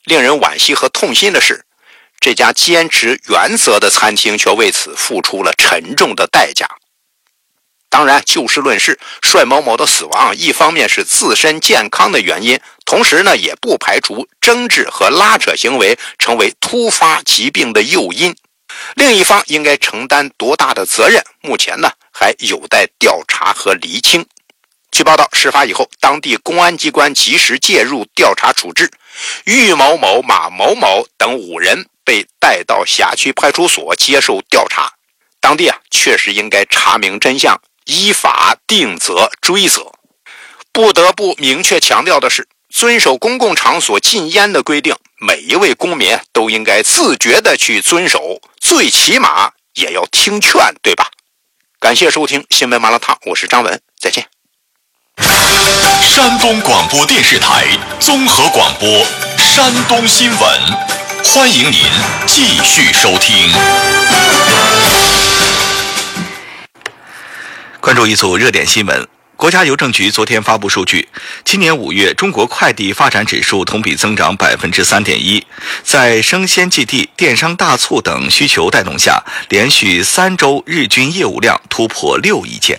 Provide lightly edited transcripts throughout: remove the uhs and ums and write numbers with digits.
令人惋惜和痛心的是，这家坚持原则的餐厅却为此付出了沉重的代价。当然，就事论事，帅某某的死亡一方面是自身健康的原因，同时呢也不排除争执和拉扯行为成为突发疾病的诱因。另一方应该承担多大的责任，目前呢还有待调查和厘清。据报道，事发以后，当地公安机关及时介入调查处置，于某某、马某某等5人被带到辖区派出所接受调查。当地确实应该查明真相，依法定责追责。不得不明确强调的是，遵守公共场所禁烟的规定，每一位公民都应该自觉地去遵守，最起码也要听劝，对吧？感谢收听新闻麻辣烫，我是张文，再见。 山东广播电视台综合广播山东新闻，欢迎您继续收听。关注一组热点新闻。国家邮政局昨天发布数据，今年5月中国快递发展指数同比增长 3.1%， 在生鲜基地、电商大促等需求带动下，连续3周日均业务量突破6亿件。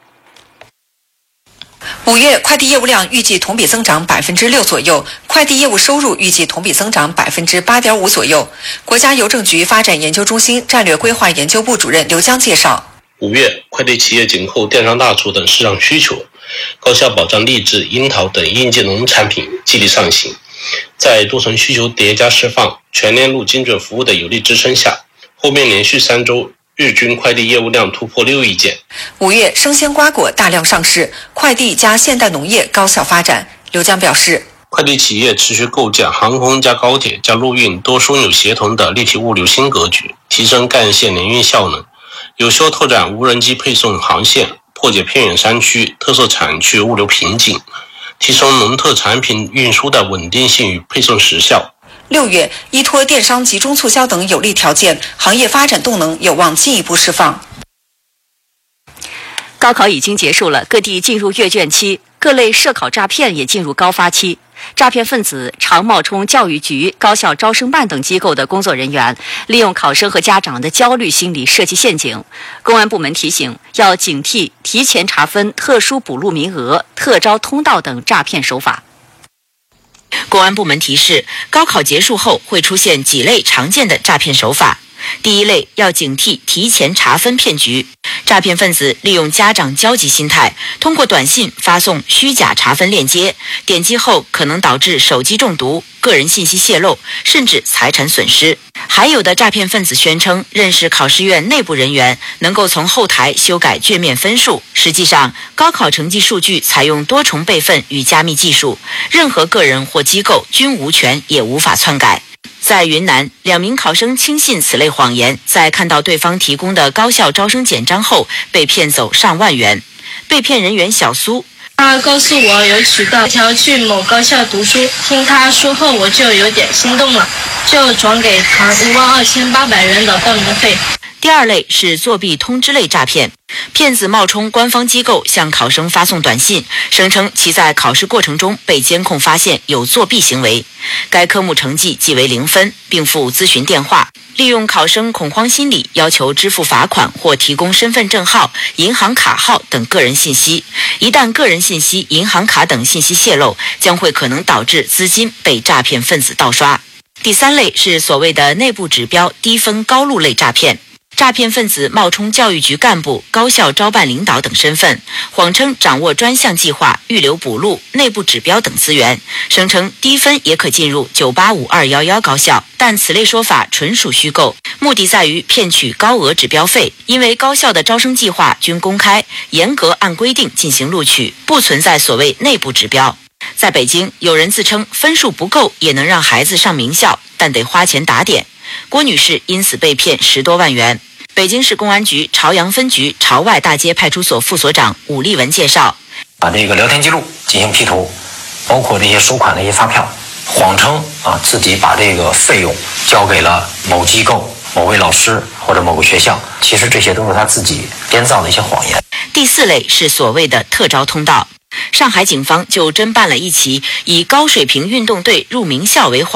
5月快递业务量预计同比增长 6% 左右，快递业务收入预计同比增长 8.5% 左右。国家邮政局发展研究中心战略规划研究部主任刘江介绍 ，5月快递企业紧扣电商大促等市场需求，高效保障荔枝、樱桃等应季农产品激励上行，在多层需求叠加释放、全链路精准服务的有力支撑下，后面连续3周日均快递业务量突破6亿件。 5月生鲜瓜果大量上市，快递加现代农业高效发展。刘江表示， 快递企业持续构建航空加高铁加陆运多枢纽协同的立体物流新格局，提升干线联运效能，有效拓展无人机配送航线，破解偏远山区、特色产区物流瓶颈，提升农特产品运输的稳定性与配送时效。 6月，依托电商集中促销等有利条件，行业发展动能有望进一步释放。 高考已经结束了，各地进入阅卷期，各类涉考诈骗也进入高发期。诈骗分子常冒充教育局、高校招生办等机构的工作人员，利用考生和家长的焦虑心理设计陷阱。公安部门提醒，要警惕提前查分特殊补录名额、特招通道等诈骗手法。公安部门提示，高考结束后会出现几类常见的诈骗手法。第一类，要警惕提前查分骗局。诈骗分子利用家长焦急心态，通过短信发送虚假查分链接，点击后可能导致手机中毒、个人信息泄露，甚至财产损失。还有的诈骗分子宣称认识考试院内部人员，能够从后台修改卷面分数。实际上，高考成绩数据采用多重备份与加密技术，任何个人或机构均无权也无法篡改。在云南，2名考生轻信此类谎言，在看到对方提供的高校招生简章后，被骗走上万元。被骗人员小苏， 他告诉我有渠道要去某高校读书，听他说后我就有点心动了，就转给他52800元的报名费。 第二类是作弊通知类诈骗，骗子冒充官方机构向考生发送短信，声称其在考试过程中被监控发现有作弊行为，该科目成绩即为0分，并附咨询电话，利用考生恐慌心理，要求支付罚款或提供身份证号、银行卡号等个人信息。一旦个人信息、银行卡等信息泄露，将会可能导致资金被诈骗分子盗刷。第三类是所谓的内部指标低分高录类诈骗。诈骗分子冒充教育局干部、高校招办领导等身份，谎称掌握专项计划、预留补录、内部指标等资源，声称低分也可进入985、211高校，但此类说法纯属虚构，目的在于骗取高额指标费。因为高校的招生计划均公开，严格按规定进行录取，不存在所谓内部指标。在北京，有人自称分数不够也能让孩子上名校，但得花钱打点。郭女士因此被骗10多万元。北京市公安局朝阳分局朝外大街派出所副所长武立文介绍， 把这个聊天记录进行 P 图，包括这些收款的一些发票，谎称自己把这个费用交给了某机构、某位老师或者某个学校，其实这些都是他自己编造的一些谎言。 第四类是所谓的特招通道。上海警方就侦办了一起以高水平运动队入名校为